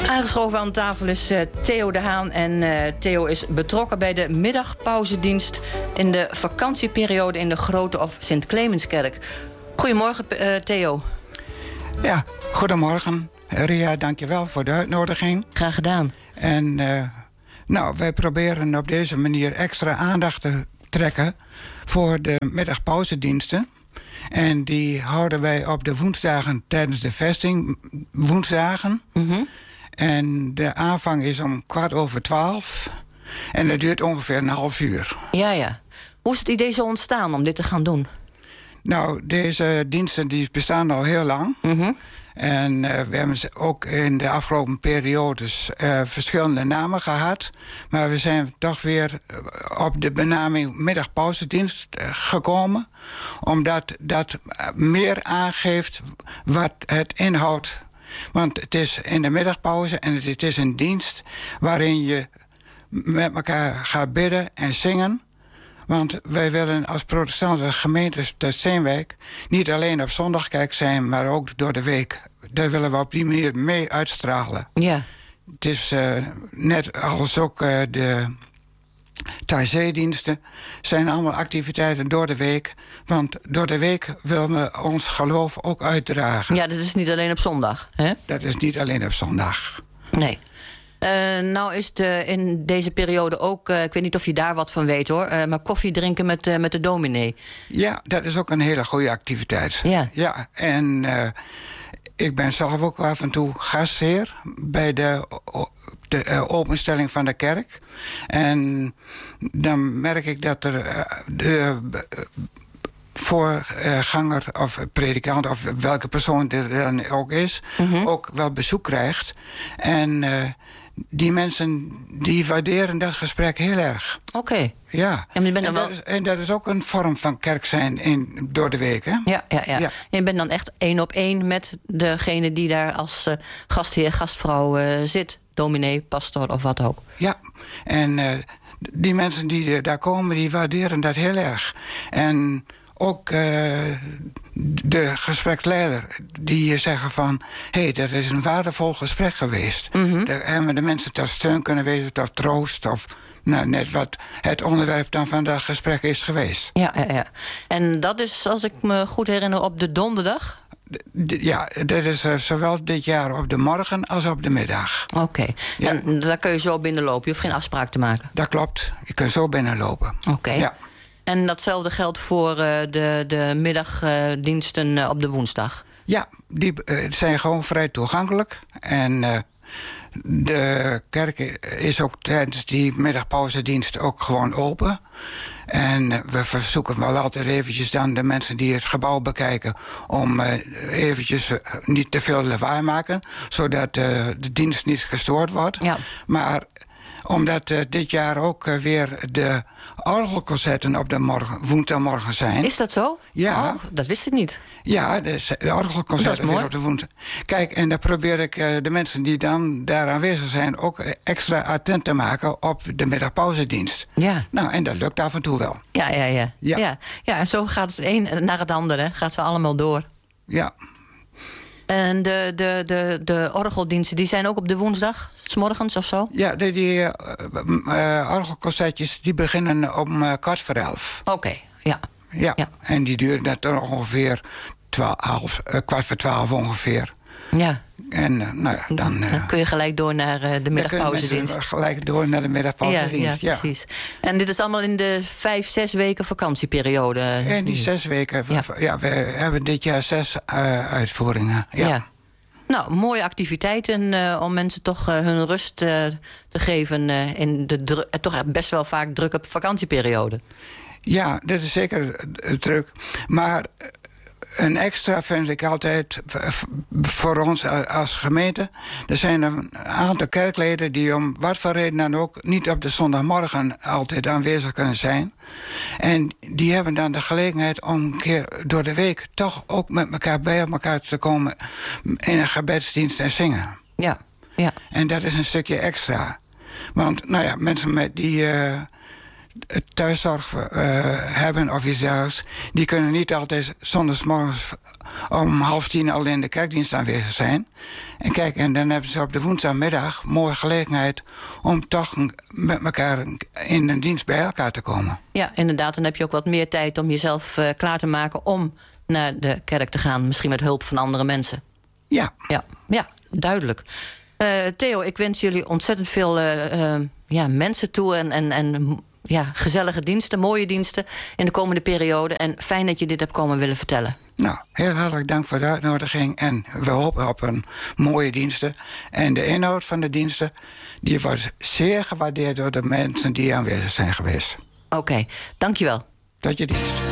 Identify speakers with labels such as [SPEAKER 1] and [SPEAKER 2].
[SPEAKER 1] Aangeschoven aan tafel is Theo de Haan. En Theo is betrokken bij de middagpauzedienst in de vakantieperiode in de Grote of Sint-Clemenskerk. Goedemorgen, Theo.
[SPEAKER 2] Ja, goedemorgen. Ria, dankjewel voor de uitnodiging.
[SPEAKER 1] Graag gedaan.
[SPEAKER 2] En wij proberen op deze manier extra aandacht te trekken voor de middagpauzediensten. En die houden wij op de woensdagen tijdens de vesting. Woensdagen. Mm-hmm. En de aanvang is om 12:15. En dat duurt ongeveer een half uur.
[SPEAKER 1] Ja. Hoe is het idee zo ontstaan om dit te gaan doen?
[SPEAKER 2] Nou, deze diensten die bestaan al heel lang. Mm-hmm. En we hebben ook in de afgelopen periodes verschillende namen gehad. Maar we zijn toch weer op de benaming middagpauzedienst gekomen. Omdat dat meer aangeeft wat het inhoudt. Want het is in de middagpauze en het is een dienst waarin je met elkaar gaat bidden en zingen. Want wij willen als protestantse gemeente te Steenwijk niet alleen op zondagkerk zijn, maar ook door de week. Daar willen we op die manier mee uitstralen. Ja. Het is net als ook de Thaizee-diensten zijn allemaal activiteiten door de week. Want door de week willen we ons geloof ook uitdragen.
[SPEAKER 1] Ja, dat is niet alleen op zondag, hè?
[SPEAKER 2] Dat is niet alleen op zondag.
[SPEAKER 1] Nee. Nou is in deze periode ook, ik weet niet of je daar wat van weet hoor, maar koffie drinken met de dominee. Ja,
[SPEAKER 2] dat is ook een hele goede activiteit. Ja, en ik ben zelf ook af en toe gastheer bij de openstelling van de kerk. En dan merk ik dat er de voorganger of predikant of welke persoon er dan ook is, mm-hmm, ook wel bezoek krijgt. En die mensen die waarderen dat gesprek heel erg.
[SPEAKER 1] Oké.
[SPEAKER 2] Ja. En dat is ook een vorm van kerk zijn door de week, hè? Ja.
[SPEAKER 1] En je bent dan echt 1-op-1 met degene die daar als gastheer, gastvrouw zit. Dominee, pastor of wat ook.
[SPEAKER 2] Ja. En die mensen die daar komen, die waarderen dat heel erg. En ook de gespreksleider die zeggen van, dat is een waardevol gesprek geweest. Mm-hmm. En de mensen tot steun kunnen wezen, tot troost of net wat het onderwerp dan van dat gesprek is geweest.
[SPEAKER 1] Ja. En dat is, als ik me goed herinner, op de donderdag?
[SPEAKER 2] Ja, dat is zowel dit jaar op de morgen als op de middag.
[SPEAKER 1] Oké. Ja. En daar kun je zo binnenlopen, je hoeft geen afspraak te maken?
[SPEAKER 2] Dat klopt, je kunt zo binnenlopen.
[SPEAKER 1] Oké. Ja. En datzelfde geldt voor de middagdiensten op de woensdag? Ja,
[SPEAKER 2] die zijn gewoon vrij toegankelijk. En de kerk is ook tijdens die middagpauzedienst ook gewoon open. En we verzoeken wel altijd eventjes dan de mensen die het gebouw bekijken om eventjes niet te veel lawaai maken, zodat de dienst niet gestoord wordt. Ja. Maar omdat dit jaar ook weer de orgelconcerten op de woensdagmorgen zijn.
[SPEAKER 1] Is dat zo?
[SPEAKER 2] Ja.
[SPEAKER 1] Oh, dat wist ik niet.
[SPEAKER 2] Ja, de orgelconcerten weer op de woensdag. Kijk, en dan probeer ik de mensen die dan daar aanwezig zijn ook extra attent te maken op de middagpauzedienst. Ja. Nou, en dat lukt af en toe wel.
[SPEAKER 1] Ja, en zo gaat het een naar het andere. Gaat ze allemaal door.
[SPEAKER 2] Ja.
[SPEAKER 1] En de orgeldiensten, die zijn ook op de woensdag, 's morgens of zo?
[SPEAKER 2] Ja, die orgelconcertjes die beginnen om 11:15.
[SPEAKER 1] Oké, ja.
[SPEAKER 2] Ja, en die duren net ongeveer 11:15 ongeveer. Ja. En dan
[SPEAKER 1] kun je gelijk door naar de middagpauzedienst.
[SPEAKER 2] Gelijk door naar de middagpauzedienst,
[SPEAKER 1] ja, precies. En dit is allemaal in de 5-6 weken vakantieperiode?
[SPEAKER 2] In die 6 weken. Ja, we hebben dit jaar 6 uitvoeringen. Ja.
[SPEAKER 1] Nou, mooie activiteiten om mensen toch hun rust te geven in de toch best wel vaak drukke vakantieperiode. Ja,
[SPEAKER 2] dat is zeker druk. Maar een extra vind ik altijd voor ons als gemeente. Er zijn een aantal kerkleden die om wat voor reden dan ook niet op de zondagmorgen altijd aanwezig kunnen zijn. En die hebben dan de gelegenheid om een keer door de week toch ook met elkaar bij elkaar te komen in een gebedsdienst en zingen. Ja. En dat is een stukje extra. Want mensen met die thuiszorg hebben of iets dergelijks, die kunnen niet altijd zondagsmorgens om 9:30 al in de kerkdienst aanwezig zijn. En kijk, en dan hebben ze op de woensdagmiddag mooie gelegenheid om toch met elkaar in een dienst bij elkaar te komen.
[SPEAKER 1] Ja, inderdaad. Dan heb je ook wat meer tijd om jezelf klaar te maken om naar de kerk te gaan. Misschien met hulp van andere mensen.
[SPEAKER 2] Ja.
[SPEAKER 1] Ja, duidelijk. Theo, ik wens jullie ontzettend veel mensen toe en gezellige diensten, mooie diensten in de komende periode. En fijn dat je dit hebt komen willen vertellen.
[SPEAKER 2] Nou, heel hartelijk dank voor de uitnodiging. En we hopen op een mooie diensten. En de inhoud van de diensten, die wordt zeer gewaardeerd door de mensen die aanwezig zijn geweest.
[SPEAKER 1] Oké, dankjewel.
[SPEAKER 2] Tot je dienst.